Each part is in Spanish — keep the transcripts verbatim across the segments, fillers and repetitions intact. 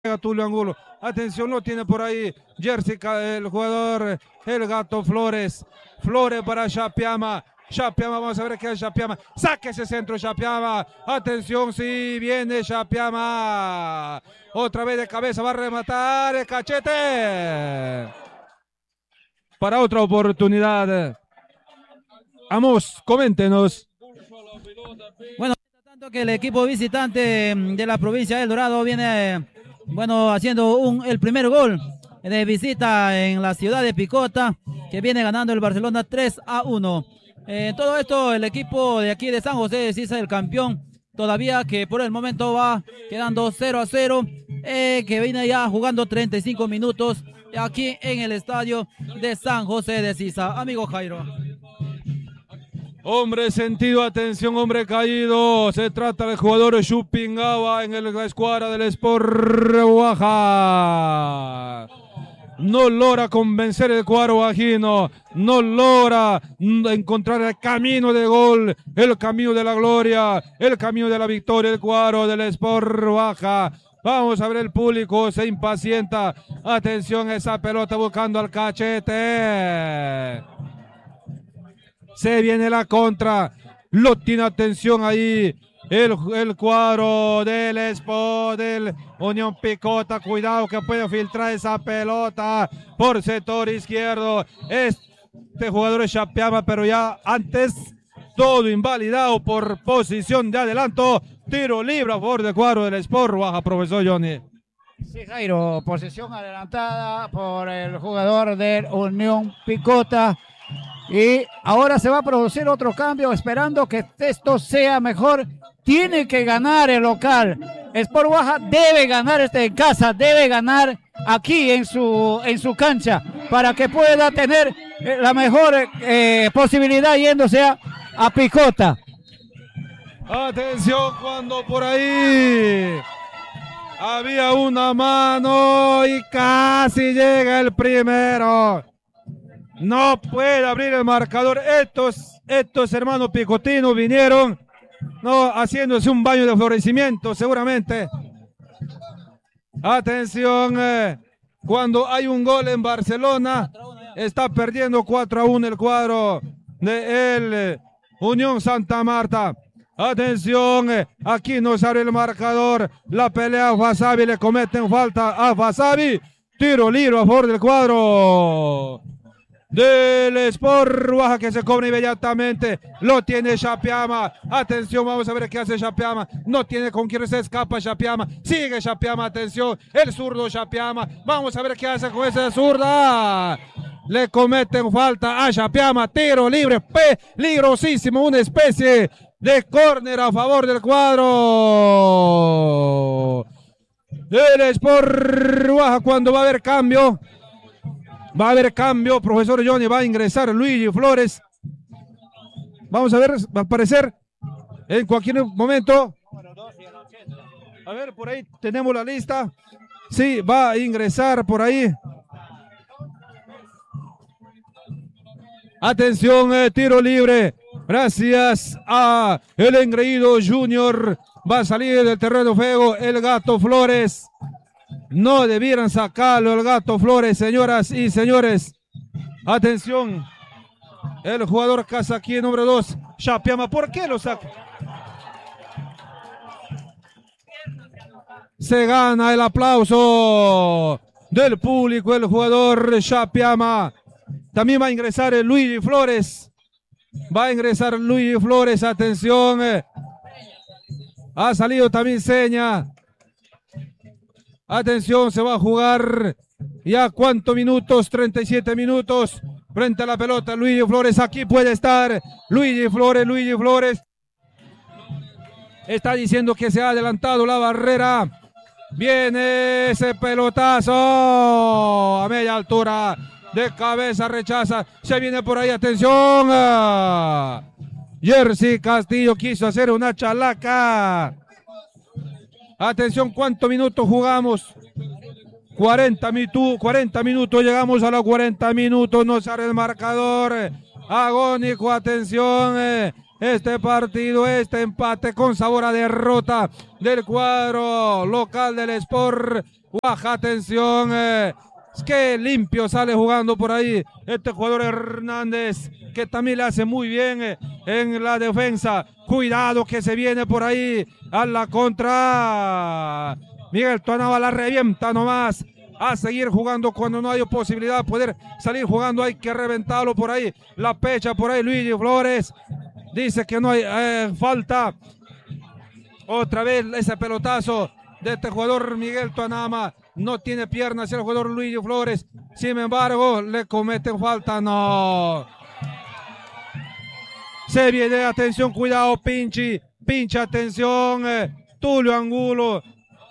Tulio Angulo. Atención, lo tiene por ahí Jersey, el jugador, el Gato Flores. Flores para Chapiama. Chapiama, vamos a ver qué es Chapiama. Saque ese centro, Chapiama. Atención, si sí, viene Chapiama. Otra vez de cabeza, va a rematar el cachete. Para otra oportunidad. Vamos, coméntenos. Bueno, tanto que el equipo visitante de la provincia de El Dorado viene, bueno, haciendo un, el primer gol de visita en la ciudad de Picota, que viene ganando el Barcelona tres a uno. En todo esto, el equipo de aquí de San José de Sisa, el campeón, todavía que por el momento va quedando cero a cero, eh, que viene ya jugando treinta y cinco minutos aquí en el estadio de San José de Sisa. Amigo Jairo. Hombre sentido, atención, hombre caído. Se trata del jugador Chupingawa en el, la escuadra del Sport Oaxaca. No logra convencer el cuadro bajino, no logra encontrar el camino de gol, el camino de la gloria, el camino de la victoria, el cuadro del Sport Oaxaca. Vamos a ver, el público se impacienta. Atención, esa pelota buscando al cachete. Se viene la contra, lo tiene, atención ahí. El, el cuadro del Expo, del Unión Picota, cuidado que puede filtrar esa pelota por sector izquierdo. Este jugador es Chapiama, pero ya antes todo invalidado por posición de adelanto. Tiro libre a favor del cuadro del Sport Oaxaca, profesor Johnny. Sí, Jairo, posición adelantada por el jugador del Unión Picota. Y ahora se va a producir otro cambio, esperando que esto sea mejor. Tiene que ganar el local. Sport Oaxaca debe ganar este en casa, debe ganar aquí en su, en su cancha, para que pueda tener la mejor eh, posibilidad yéndose a, a Picota. Atención, cuando por ahí había una mano y casi llega el primero. No puede abrir el marcador. Estos, estos hermanos picotinos vinieron, no, haciéndose un baño de florecimiento seguramente. Atención, eh, cuando hay un gol en Barcelona, está perdiendo cuatro a uno el cuadro de el eh, Unión Santa Marta. Atención, eh, aquí nos abre el marcador. La pelea a Fasabi, le cometen falta a Fasabi. Tiro libre a favor del cuadro del Sport Oaxaca, que se cobra inmediatamente. Lo tiene Chapiama. Atención, vamos a ver qué hace Chapiama. No tiene con quién, se escapa Chapiama. Sigue Chapiama, atención. El zurdo Chapiama. Vamos a ver qué hace con esa zurda. Le cometen falta a Chapiama. Tiro libre, peligrosísimo. Una especie de córner a favor del cuadro del Sport Oaxaca. Cuando va a haber cambio, va a haber cambio, profesor Johnny, va a ingresar Luigi Flores. Vamos a ver, va a aparecer en cualquier momento. A ver, por ahí tenemos la lista. Sí, va a ingresar por ahí. Atención, eh, tiro libre. Gracias a el engreído Junior. Va a salir del terreno de juego el Gato Flores. No debieran sacarlo el Gato Flores, señoras y señores. Atención. El jugador casaquí número dos, Chapiama. ¿Por qué lo saca? Se gana el aplauso del público el jugador Chapiama. También va a ingresar el Luigi Flores. Va a ingresar Luigi Flores. Atención. Ha salido también Seña. Atención, se va a jugar ya cuántos minutos, treinta y siete minutos, frente a la pelota Luigi Flores. Aquí puede estar Luigi Flores, Luigi Flores. Está diciendo que se ha adelantado la barrera. Viene ese pelotazo a media altura, de cabeza rechaza. Se viene por ahí, atención. Jersey Castillo quiso hacer una chalaca. Atención, ¿cuántos minutos jugamos? cuarenta, mitu, cuarenta minutos, llegamos a los cuarenta minutos, nos sale el marcador. Agónico, atención, eh, este partido, este empate con sabor a derrota del cuadro local del Sport Baja, atención. Eh, qué limpio sale jugando por ahí este jugador Hernández, que también le hace muy bien eh, en la defensa. Cuidado que se viene por ahí a la contra. Miguel Tuanama la revienta nomás. A seguir jugando cuando no hay posibilidad de poder salir jugando. Hay que reventarlo por ahí. La pecha por ahí Luigi Flores. Dice que no hay eh, falta. Otra vez ese pelotazo de este jugador Miguel Tuanama. No tiene piernas el jugador Luigi Flores. Sin embargo, le cometen falta. No. Se viene, atención, cuidado, Pinchi. Pinche, atención. Eh, Tulio Angulo.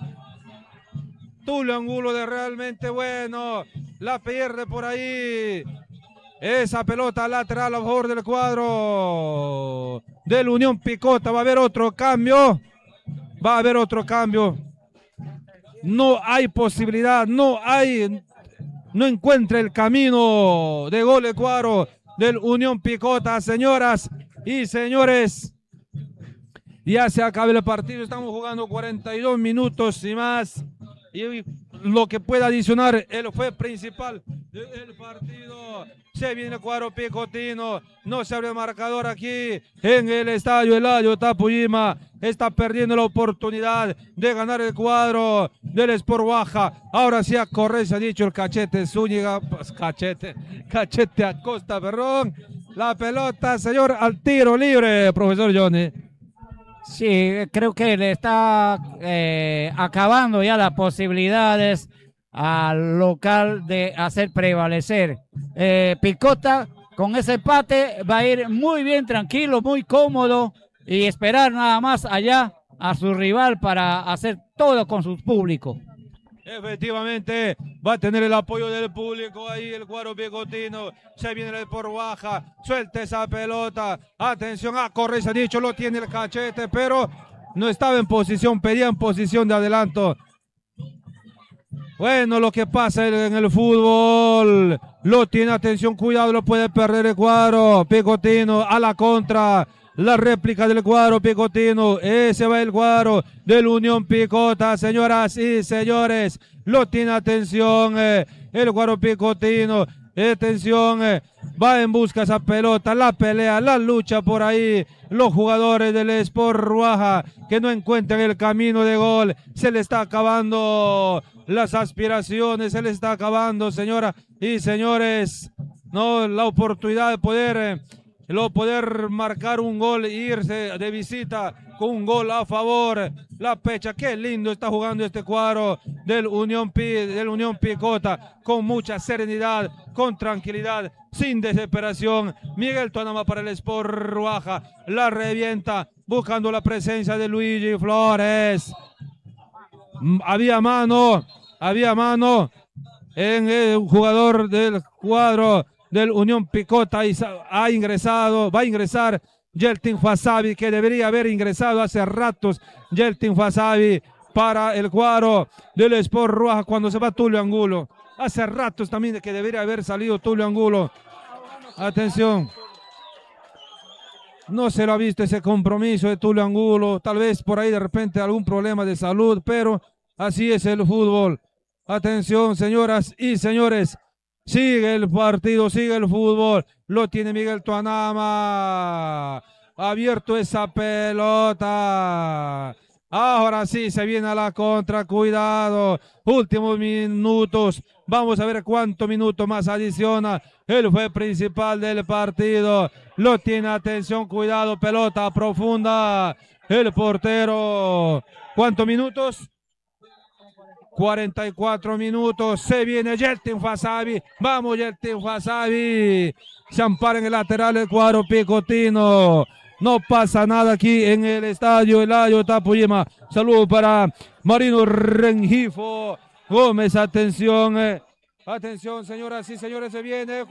Tulio Angulo de realmente bueno. La pierde por ahí. Esa pelota lateral a favor del cuadro del Unión Picota. Va a haber otro cambio. Va a haber otro cambio. No hay posibilidad. No hay. No encuentra el camino de gol el cuadro del Unión Picota. Señoras y señores. Ya se acaba el partido. Estamos jugando cuarenta y dos minutos y más. Y lo que puede adicionar el juez principal del partido. Se viene el cuadro picotino. No se abre el marcador aquí en el estadio Eladio Tapuyima. Está perdiendo la oportunidad de ganar el cuadro del Sport Baja. Ahora sí a correr, se ha dicho el cachete Zúñiga. Pues cachete, cachete Acosta, perdón. La pelota, señor, al tiro libre, profesor Johnny. Sí, creo que le está eh, acabando ya las posibilidades al local de hacer prevalecer. Eh, Picota con ese empate va a ir muy bien, tranquilo, muy cómodo y esperar nada más allá a su rival para hacer todo con su público. Efectivamente, va a tener el apoyo del público ahí el cuadro picotino. Se viene el por baja, suelta esa pelota. Atención, a correr, se ha dicho, lo tiene el cachete, pero no estaba en posición, pedía en posición de adelanto. Bueno, lo que pasa en el fútbol, lo tiene, atención, cuidado, lo puede perder el cuadro picotino a la contra. La réplica del cuadro picotino, ese va el cuadro del Unión Picota, señoras y señores, lo tiene, atención, eh, el cuadro picotino, atención, eh, va en busca de esa pelota, la pelea, la lucha por ahí, los jugadores del Sport Baja que no encuentran el camino de gol, se le está acabando las aspiraciones, se le está acabando, señoras y señores, no, la oportunidad de poder... Eh, Lo poder marcar un gol e irse de visita con un gol a favor. La pecha, qué lindo está jugando este cuadro del Unión, del Unión Picota, con mucha serenidad, con tranquilidad, sin desesperación. Miguel Tuanama para el Sport Baja, la revienta, buscando la presencia de Luigi Flores. Había mano, había mano en el jugador del cuadro del Unión Picota y ha ingresado, va a ingresar Yeltin Fasabi, que debería haber ingresado hace ratos Yeltin Fasabi para el cuadro del Sport Roja cuando se va Tulio Angulo. Hace ratos también que debería haber salido Tulio Angulo. Atención. No se lo ha visto ese compromiso de Tulio Angulo, tal vez por ahí de repente algún problema de salud, pero así es el fútbol. Atención, señoras y señores. Sigue el partido, sigue el fútbol. Lo tiene Miguel Tuanama. Abierto esa pelota. Ahora sí se viene a la contra. Cuidado. Últimos minutos. Vamos a ver cuántos minutos más adiciona el juez principal del partido. Lo tiene, atención, cuidado. Pelota profunda. El portero. ¿Cuántos minutos? cuarenta y cuatro minutos, se viene Yeltin Fasabi, vamos Yeltin Fasabi, se ampara en el lateral el cuadro picotino, no pasa nada aquí en el estadio Eladio Tapuyima. Saludos para Marino Rengifo Gómez, atención, eh, atención señoras y señores, se viene,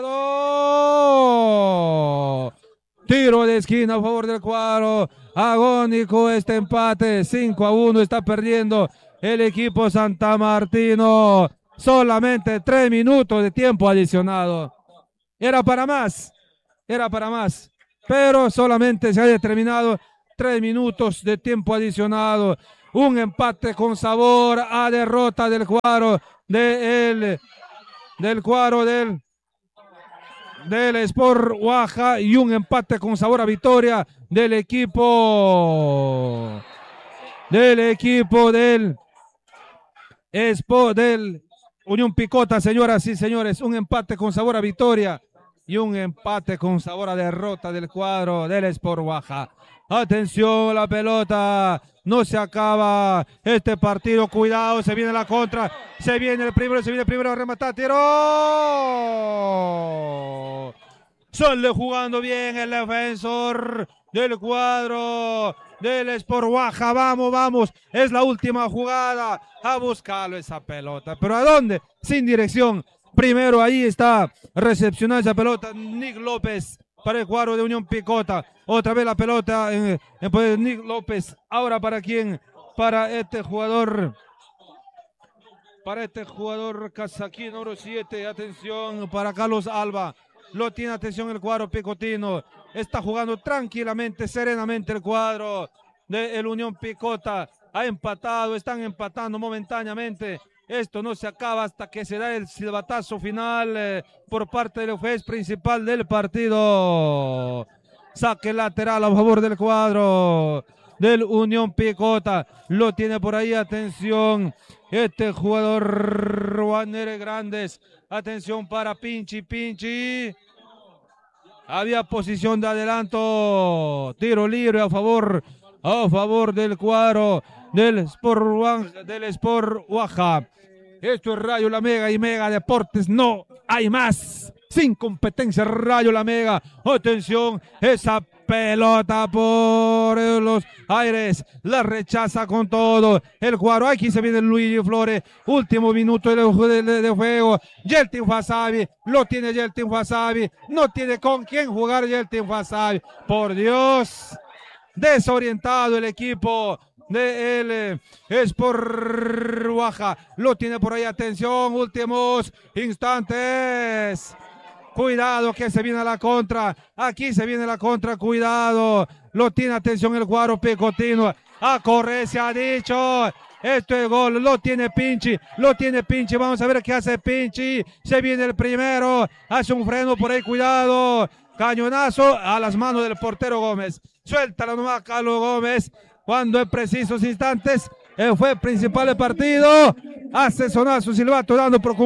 cuidado, tiro de esquina a favor del cuadro, agónico este empate, cinco a uno está perdiendo el equipo santamartino. Solamente tres minutos de tiempo adicionado. Era para más, era para más, pero solamente se ha determinado tres minutos de tiempo adicionado. Un empate con sabor a derrota del cuadro de el, del cuadro del, del Sport Guaja y un empate con sabor a victoria del equipo del equipo del Sport del Unión Picota, señoras y señores. Un empate con sabor a victoria y un empate con sabor a derrota del cuadro del Sport Guaja. Atención, la pelota, no se acaba este partido, cuidado, se viene la contra, se viene el primero, se viene el primero a rematar, tiro. Sale jugando bien el defensor del cuadro del Sport Guaja, vamos, vamos, es la última jugada, a buscarlo esa pelota, pero ¿a dónde? Sin dirección. Primero ahí está recepcionando esa pelota Nick López para el cuadro de Unión Picota. Otra vez la pelota en, en poder de Nick López. Ahora para quién, para este jugador, para este jugador casaquí número siete. Atención para Carlos Alba. Lo tiene atención el cuadro picotino. Está jugando tranquilamente, serenamente el cuadro de el Unión Picota. Ha empatado, están empatando momentáneamente. Esto no se acaba hasta que se da el silbatazo final eh, por parte del juez principal del partido. Saque lateral a favor del cuadro del Unión Picota. Lo tiene por ahí, atención, este jugador Juan Grandes. Atención para Pinchi, Pinchi. Había posición de adelanto. Tiro libre a favor, a favor del cuadro del Sport, del Sport Guaja. Esto es Rayo La Mega y Mega Deportes, no hay más. Sin competencia, Rayo La Mega. Atención, esa pelota por los aires, la rechaza con todo el cuadro. Aquí se viene Luigi Flores, último minuto de, de, de juego. Yeltin Wasabi, lo tiene Yeltin Wasabi, no tiene con quién jugar Yeltin Wasabi. Por Dios, desorientado el equipo de el Sport Guaja. Lo tiene por ahí, atención, últimos instantes. Cuidado que se viene a la contra. Aquí se viene la contra, cuidado. Lo tiene atención el cuadro picotino. A correr se ha dicho. Esto es gol, lo tiene Pinchi, lo tiene Pinchi. Vamos a ver qué hace Pinchi. Se viene el primero. Hace un freno por ahí, cuidado. Cañonazo a las manos del portero Gómez. Suéltalo nomás Carlos Gómez. Cuando en precisos instantes el juez principal del partido hace sonar su silbato dando por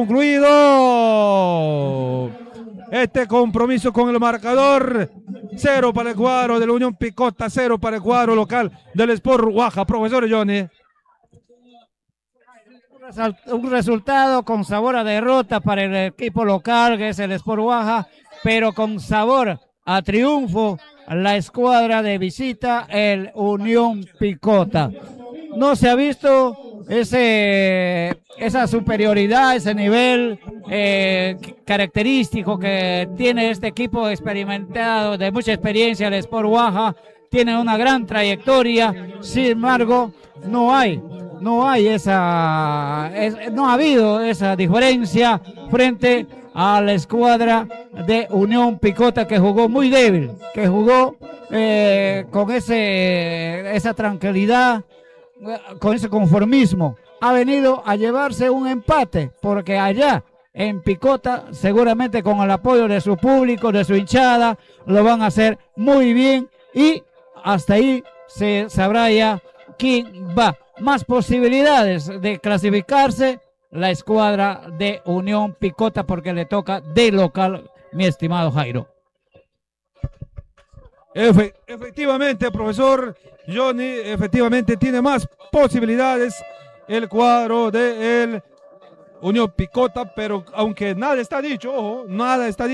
concluido este compromiso con el marcador. Cero para el cuadro de la Unión Picota, cero para el cuadro local del Sport Guaja. Profesor Johnny. Un resultado con sabor a derrota para el equipo local, que es el Sport Guaja, pero con sabor a triunfo la escuadra de visita, el Unión Picota. No se ha visto ese, esa superioridad, ese nivel eh, característico que tiene este equipo experimentado, de mucha experiencia, el Sport Guaja. Tiene una gran trayectoria, sin embargo, no hay, no hay esa, es, no ha habido esa diferencia frente a la escuadra de Unión Picota, que jugó muy débil, que jugó eh, con ese, esa tranquilidad, con ese conformismo. Ha venido a llevarse un empate, porque allá en Picota, seguramente con el apoyo de su público, de su hinchada, lo van a hacer muy bien y hasta ahí se sabrá ya quién va. Más posibilidades de clasificarse la escuadra de Unión Picota, porque le toca de local, mi estimado Jairo. Efe, efectivamente, profesor Johnny, efectivamente tiene más posibilidades el cuadro de el Unión Picota, pero aunque nada está dicho, ojo, nada está dicho.